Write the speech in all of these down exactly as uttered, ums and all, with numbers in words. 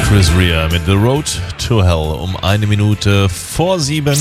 Chris Rea mit The Road to Hell um eine Minute vor sieben.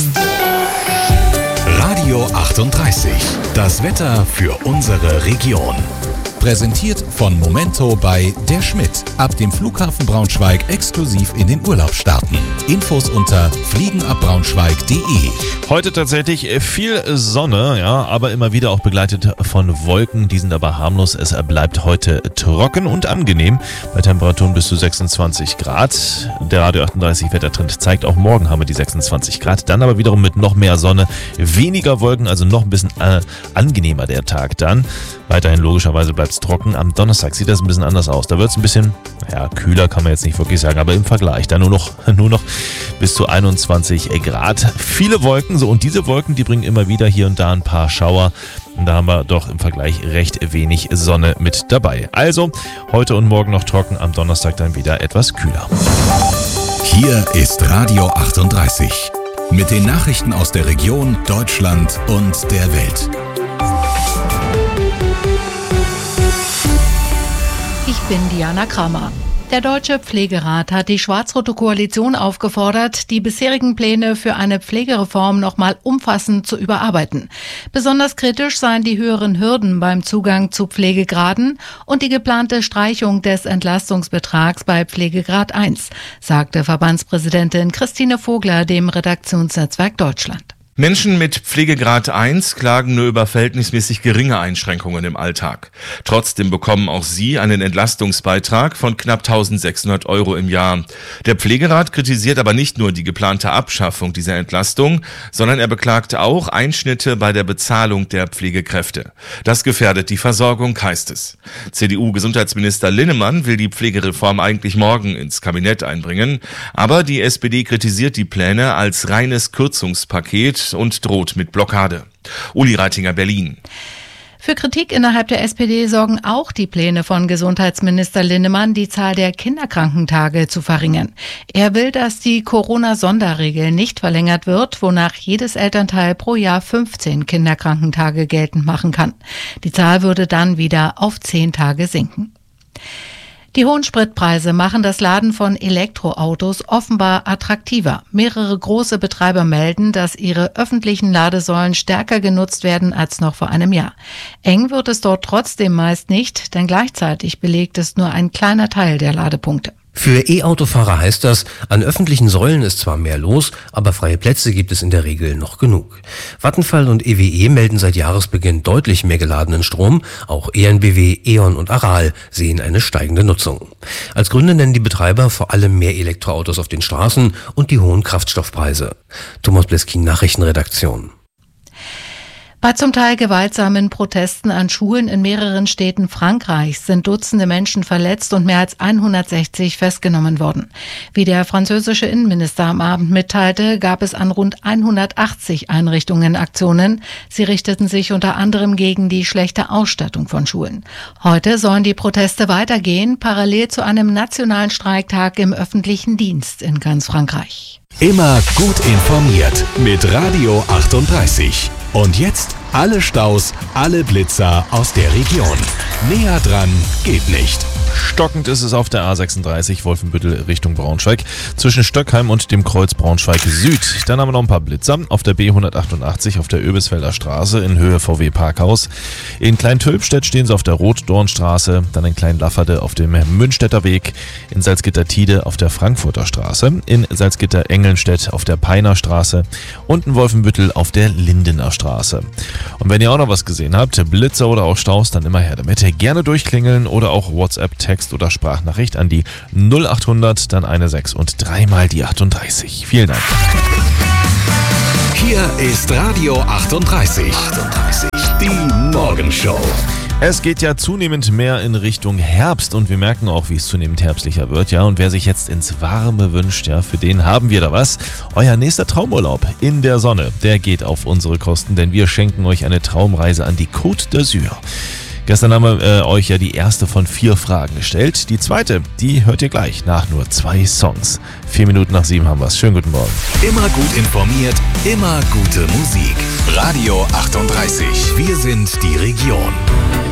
Radio achtunddreißig. Das Wetter für unsere Region. Präsentiert von Momento bei Der Schmidt. Ab dem Flughafen Braunschweig exklusiv in den Urlaub starten. Infos unter fliegenabbraunschweig punkt de. Heute tatsächlich viel Sonne, ja, aber immer wieder auch begleitet von Wolken. Die sind aber harmlos. Es bleibt heute trocken und angenehm bei Temperaturen bis zu sechsundzwanzig Grad. Der Radio achtunddreißig Wettertrend zeigt, auch morgen haben wir die sechsundzwanzig Grad. Dann aber wiederum mit noch mehr Sonne, weniger Wolken, also noch ein bisschen äh, angenehmer der Tag dann. Weiterhin logischerweise bleibt es trocken. Am Donnerstag sieht das ein bisschen anders aus. Da wird es ein bisschen, ja, kühler kann man jetzt nicht wirklich sagen, aber im Vergleich dann nur noch, nur noch bis zu einundzwanzig Grad. Viele Wolken, so, und diese Wolken, die bringen immer wieder hier und da ein paar Schauer. Und da haben wir doch im Vergleich recht wenig Sonne mit dabei. Also heute und morgen noch trocken, am Donnerstag dann wieder etwas kühler. Hier ist Radio achtunddreißig mit den Nachrichten aus der Region, Deutschland und der Welt. Ich bin Diana Kramer. Der Deutsche Pflegerat hat die schwarz-rote Koalition aufgefordert, die bisherigen Pläne für eine Pflegereform nochmal umfassend zu überarbeiten. Besonders kritisch seien die höheren Hürden beim Zugang zu Pflegegraden und die geplante Streichung des Entlastungsbetrags bei Pflegegrad eins, sagte Verbandspräsidentin Christine Vogler dem Redaktionsnetzwerk Deutschland. Menschen mit Pflegegrad eins klagen nur über verhältnismäßig geringe Einschränkungen im Alltag. Trotzdem bekommen auch sie einen Entlastungsbeitrag von knapp eintausendsechshundert Euro im Jahr. Der Pflegerat kritisiert aber nicht nur die geplante Abschaffung dieser Entlastung, sondern er beklagt auch Einschnitte bei der Bezahlung der Pflegekräfte. Das gefährdet die Versorgung, heißt es. C D U-Gesundheitsminister Linnemann will die Pflegereform eigentlich morgen ins Kabinett einbringen, aber die S P D kritisiert die Pläne als reines Kürzungspaket und droht mit Blockade. Uli Reitinger, Berlin. Für Kritik innerhalb der S P D sorgen auch die Pläne von Gesundheitsminister Linnemann, die Zahl der Kinderkrankentage zu verringern. Er will, dass die Corona-Sonderregel nicht verlängert wird, wonach jedes Elternteil pro Jahr fünfzehn Kinderkrankentage geltend machen kann. Die Zahl würde dann wieder auf zehn Tage sinken. Die hohen Spritpreise machen das Laden von Elektroautos offenbar attraktiver. Mehrere große Betreiber melden, dass ihre öffentlichen Ladesäulen stärker genutzt werden als noch vor einem Jahr. Eng wird es dort trotzdem meist nicht, denn gleichzeitig belegt es nur ein kleiner Teil der Ladepunkte. Für E-Autofahrer heißt das, an öffentlichen Säulen ist zwar mehr los, aber freie Plätze gibt es in der Regel noch genug. Vattenfall und E W E melden seit Jahresbeginn deutlich mehr geladenen Strom. Auch E N B W, E.ON und Aral sehen eine steigende Nutzung. Als Gründe nennen die Betreiber vor allem mehr Elektroautos auf den Straßen und die hohen Kraftstoffpreise. Thomas Bleskin, Nachrichtenredaktion. Bei zum Teil gewaltsamen Protesten an Schulen in mehreren Städten Frankreichs sind Dutzende Menschen verletzt und mehr als hundertsechzig festgenommen worden. Wie der französische Innenminister am Abend mitteilte, gab es an rund hundertachtzig Einrichtungen Aktionen. Sie richteten sich unter anderem gegen die schlechte Ausstattung von Schulen. Heute sollen die Proteste weitergehen, parallel zu einem nationalen Streiktag im öffentlichen Dienst in ganz Frankreich. Immer gut informiert mit Radio achtunddreißig. Und jetzt alle Staus, alle Blitzer aus der Region. Näher dran geht nicht. Stockend ist es auf der A sechsunddreißig Wolfenbüttel Richtung Braunschweig zwischen Stöckheim und dem Kreuz Braunschweig Süd. Dann haben wir noch ein paar Blitzer auf der B hundertachtundachtzig auf der Öbisfelder Straße in Höhe V W Parkhaus. In Klein-Tölpstedt stehen sie auf der Rot-Dorn-Straße, dann in Klein-Lafferde auf dem Münstetter Weg, in Salzgitter-Tide auf der Frankfurter Straße, in Salzgitter-Engelnstedt auf der Peiner Straße und in Wolfenbüttel auf der Lindener Straße. Und wenn ihr auch noch was gesehen habt, Blitzer oder auch Staus, dann immer her damit. Gerne durchklingeln oder auch WhatsApp, Text oder Sprachnachricht an die null achthundert, dann eine sechs und dreimal die achtunddreißig. Vielen Dank. Hier ist Radio achtunddreißig. achtunddreißig. Die Morgenshow. Es geht ja zunehmend mehr in Richtung Herbst und wir merken auch, wie es zunehmend herbstlicher wird, ja. Und wer sich jetzt ins Warme wünscht, ja, für den haben wir da was. Euer nächster Traumurlaub in der Sonne, der geht auf unsere Kosten, denn wir schenken euch eine Traumreise an die Côte d'Azur. Gestern haben wir äh, euch ja die erste von vier Fragen gestellt. Die zweite, die hört ihr gleich nach nur zwei Songs. Vier Minuten nach sieben haben wir es. Schönen guten Morgen. Immer gut informiert, immer gute Musik. Radio achtunddreißig. Wir sind die Region.